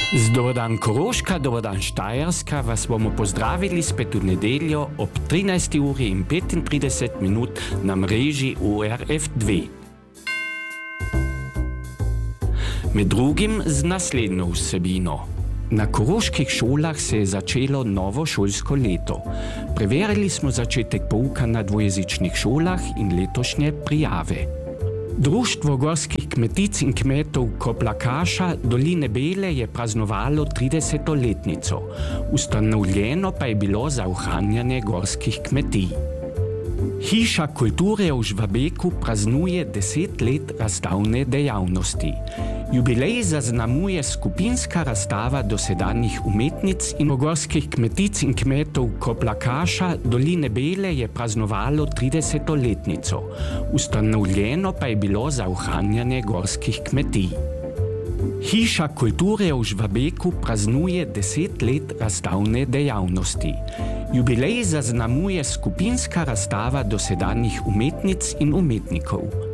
Dober dan Koroška, dober dan Štajerska, vas bomo pozdravili spet v nedeljo ob 13:35 na mreži ORF2. Med drugim z naslednjo vsebino. Na koroških šolah se je začelo novo šolsko leto. Preverili smo začetek pouka na dvojezičnih šolah in letošnje prijave. Društvo gorskih kmetic in kmetov Koplakaša Doline Bele je praznovalo 30-letnico. Ustanovljeno pa je bilo za ohranjanje gorskih kmetij. Hiša kulture v Žvabeku praznuje 10 let razstavne dejavnosti. Jubilej zaznamuje skupinska razstava dosedanjih umetnic in gorskih kmetic in kmetov Koplakaša Doline Bele je praznovalo 30-letnico. Ustanovljeno pa je bilo za ohranjanje gorskih kmetij. Hiša kulture v Žvabeku praznuje 10 let razstavne dejavnosti. Jubilej zaznamuje skupinska razstava dosedanjih umetnic in umetnikov.